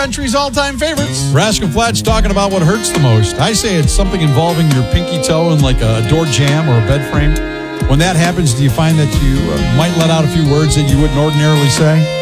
Country's all-time favorites. Rascal Flatts talking about what hurts the most. I say it's something involving your pinky toe and like a door jamb or a bed frame. When that happens, do you find that you might let out a few words that you wouldn't ordinarily say?